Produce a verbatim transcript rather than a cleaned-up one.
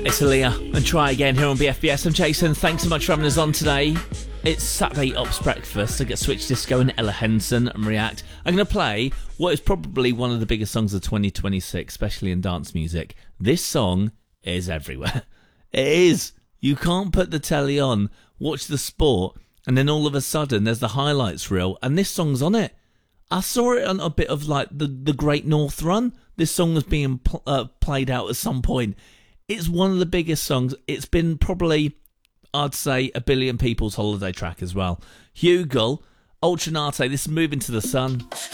It's Aaliyah and Try Again here on B F B S. I'm Jason. Thanks so much for having us on today. It's Saturday Ops Breakfast. I get Switch Disco and Ella Henson and React. I'm going to play what is probably one of the biggest songs of twenty twenty-six, especially in dance music. This song is everywhere. It is. You can't put the telly on, watch the sport, and then all of a sudden there's the highlights reel and this song's on it. I saw it on a bit of like the, the Great North Run. This song was being pl- uh, played out at some point. It's one of the biggest songs. It's been probably, I'd say, a billion people's holiday track as well. Hugel, Ultranate, this is Moving to the Sun.